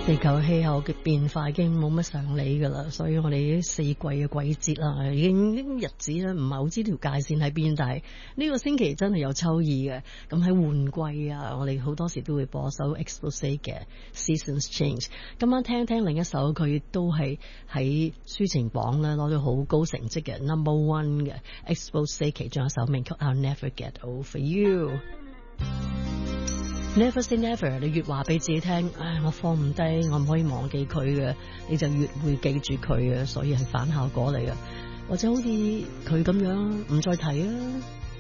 地球氣候嘅變化已經冇乜常理㗎啦，所以我哋啲四季嘅季節啦，已經日子咧唔係好知條界線喺邊，但係呢個星期真係有秋意嘅。咁喺換季啊，我哋好多時都會播首 Exposé 嘅 Seasons Change。今晚聽聽另一首，佢都係喺抒情榜咧攞到好高成績嘅 No.1 嘅 Exposé 其中一首名曲 I'll Never Get Over You。Never say never， 你越話俾自己聽，唉，我放唔低，我唔可以忘記佢嘅，你就越會記住佢嘅，所以係反效果嚟嘅。或者好似佢咁樣，唔再提啦。